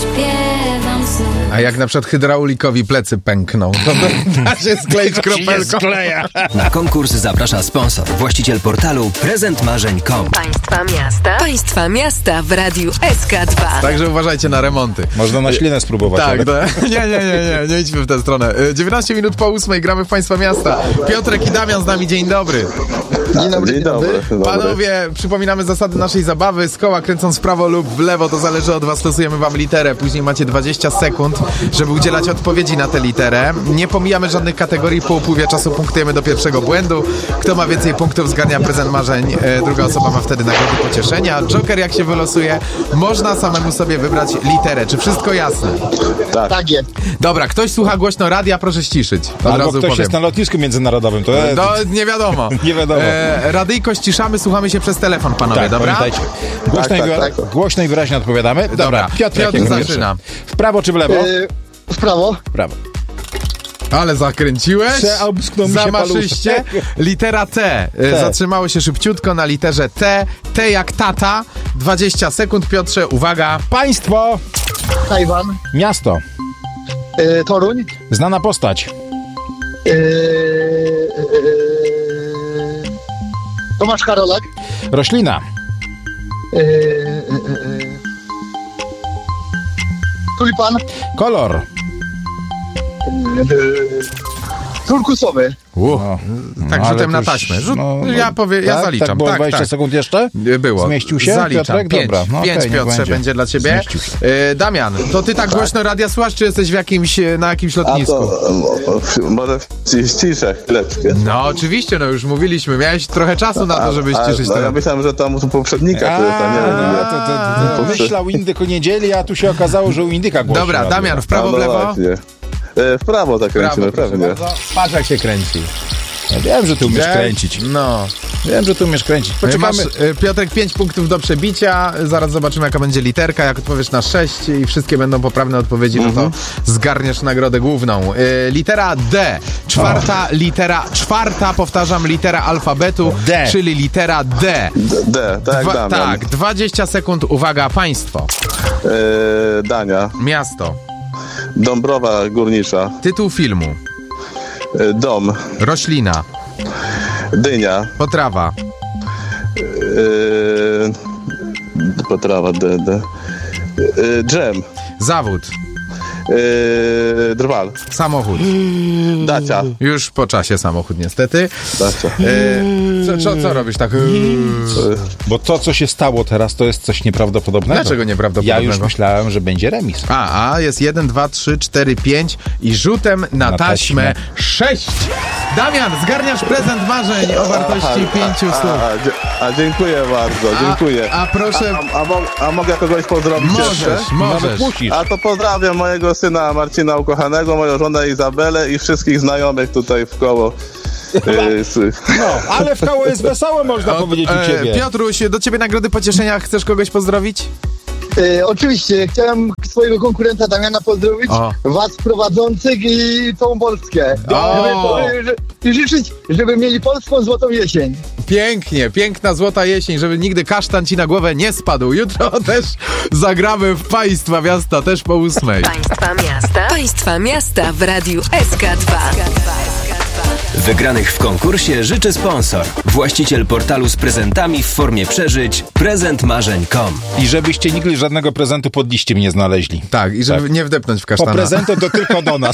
śpiewam znów. A jak na przykład hydraulikowi plecy pękną, to da się skleić kropelką. Na konkurs zaprasza sponsor, właściciel portalu prezentmarzeń.com. Państwa miasta w Radiu SK2. Także uważajcie na remonty. Można na ślinę spróbować. Tak, ale... nie idźmy w tę stronę. 19 minut po 8 gramy w Państwa Miasta. Piotrek i Damian z nami, dzień dobry. Dzień dobry. Panowie, przypominamy zasady naszej zabawy. Z koła kręcąc w prawo lub w lewo, to zależy od was, losujemy wam literę. Później macie 20 sekund, żeby udzielać odpowiedzi na tę literę. Nie pomijamy żadnych kategorii, po upływie czasu punktujemy do pierwszego błędu. Kto ma więcej punktów, zgarnia prezent marzeń. Druga osoba ma wtedy nagrody pocieszenia. Joker, jak się wylosuje, można samemu sobie wybrać literę. Czy wszystko jasne? Tak jest. Dobra, ktoś słucha głośno radia, proszę ściszyć. Albo ktoś jest na lotnisku międzynarodowym, to jest... No, nie wiadomo. Nie wiadomo. Radyjko ściszamy, słuchamy się przez telefon, panowie, Tak, dobra? pamiętajcie. Głośno i wyraźnie odpowiadamy. Dobra, Piotr zaczyna. W prawo czy w lewo? W prawo. W prawo. Ale zakręciłeś. Przeobsknął mi się Zamaszyście. paluszek. Litera T. Zatrzymało się szybciutko na literze T. T jak tata. 20 sekund, Piotrze, uwaga. Państwo. Tajwan. Miasto. Toruń. Znana postać. Tomasz Karolak. Roślina. Tulipan. Kolor. Turkusowy. Tak, ale rzutem to na taśmę. Ja tak, zaliczam. Tak, było 20 sekund jeszcze? Było. Zmieścił się? Zaliczam. Piotrek? 5, Dobra. No 5 okej, Piotrze, będzie dla ciebie. Zmieścił się. Damian, to ty tak głośno radia słuchasz, czy jesteś na jakimś lotnisku? Może ciszę chwileczkę. No oczywiście, no już mówiliśmy. Miałeś trochę czasu na to, żeby ściszyć Ja to. myślałem, że tam u poprzednika. Myślał indyk o niedzieli, a tu się okazało, że u indyka głośno. Dobra, Damian, w prawo, w lewo? W prawo zakręcimy, pewnie. Patrz jak się kręci. Ja wiem, że ty umiesz kręcić. No. Wiem, że ty umiesz kręcić. Poczekamy. Poczekamy. Piotrek, 5 punktów do przebicia. Zaraz zobaczymy, jaka będzie literka. Jak odpowiesz na 6 i wszystkie będą poprawne odpowiedzi, no to zgarniesz nagrodę główną. Litera D. Czwarta, powtarzam, litera alfabetu, D. czyli litera D. D, tak jak Damian. Tak, 20 sekund. Uwaga, państwo. Dania. Miasto. Dąbrowa Górnicza. Tytuł filmu. Dom. Roślina. Dynia. Potrawa. Potrawa D. Dżem. Zawód. Drwal. Samochód. Dacia. Już po czasie samochód, niestety. Dacia. Co robisz tak? Bo to, co się stało teraz, to jest coś nieprawdopodobnego. Dlaczego nieprawdopodobnego? Ja już myślałem, że będzie remis. A jest 1, 2, 3, 4, 5 i rzutem na taśmę 6. Damian, zgarniasz prezent marzeń o wartości 500. Dziękuję bardzo, dziękuję. A proszę... A mogę kogoś pozdrowić jeszcze? Możesz. Musisz. A to pozdrawiam mojego syna Marcina ukochanego, moją żonę Izabelę i wszystkich znajomych tutaj w koło. No, ale w koło jest wesoło, można powiedzieć u ciebie. Piotruś, do ciebie nagrody pocieszenia. Chcesz kogoś pozdrowić? Oczywiście, chciałem swojego konkurenta Damiana pozdrowić, was prowadzących i całą Polskę. I życzyć, żeby mieli polską złotą jesień. Pięknie, piękna złota jesień, żeby nigdy kasztan ci na głowę nie spadł. Jutro też zagramy w Państwa Miasta, też po 8. Państwa miasta w Radiu SK2. Wygranych w konkursie życzy sponsor, właściciel portalu z prezentami w formie przeżyć prezentmarzeń.com. I żebyście nigdy żadnego prezentu pod liściem nie znaleźli. Tak, i żeby nie wdepnąć w Po kasztana. prezentu to tylko do nas.